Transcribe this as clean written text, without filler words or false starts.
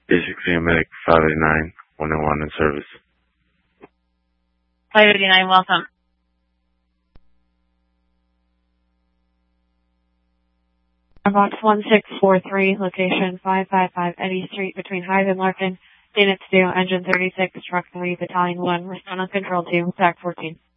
District Medic 589, 101 in service. 589, welcome. Box 1643, location 555 Eddy Street between Hyde and Larkin. Unit 2, Engine 36, Truck 3, Battalion 1, respond on Control 2, TAC 14.